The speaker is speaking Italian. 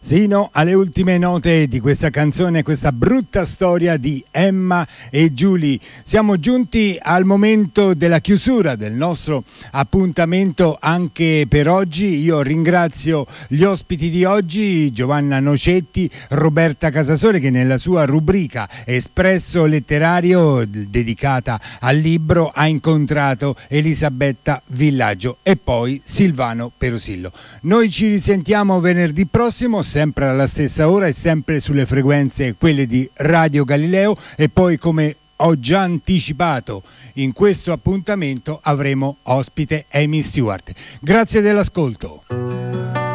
Sino alle ultime note di questa canzone, questa brutta storia di Emma e Julie. Siamo giunti al momento della chiusura del nostro appuntamento anche per oggi. Io ringrazio gli ospiti di oggi, Giovanna Nocetti, Roberta Casasole, che nella sua rubrica Espresso Letterario dedicata al libro ha incontrato Elisabetta Villaggio e poi Silvano Perosillo. Noi ci risentiamo venerdì prossimo, sempre alla stessa ora e sempre sulle frequenze quelle di Radio Galileo, e poi, come ho già anticipato in questo appuntamento, avremo ospite Amy Stewart. Grazie dell'ascolto.